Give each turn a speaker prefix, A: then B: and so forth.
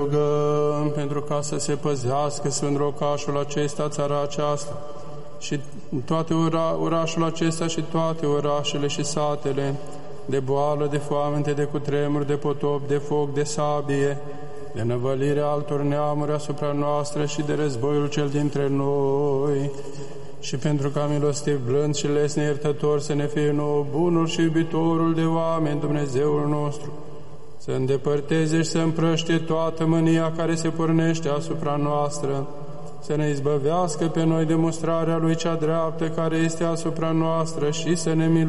A: Rugăm pentru ca să se păzească Sfânt Rocașul acesta, țara aceasta, și toate orașul acesta și toate orașele și satele, de boală, de foamete, de cutremur, de potop, de foc, de sabie, de năvălirea altor neamuri asupra noastră și de războiul cel dintre noi, și pentru ca milostiv, blând și lesne iertător să ne fie nouă bunul și iubitorul de oameni, Dumnezeul nostru, să îndepărteze și să împrăștie toată mânia care se pornește asupra noastră, să ne izbăvească pe noi de mustrarea Lui cea dreaptă care este asupra noastră și să ne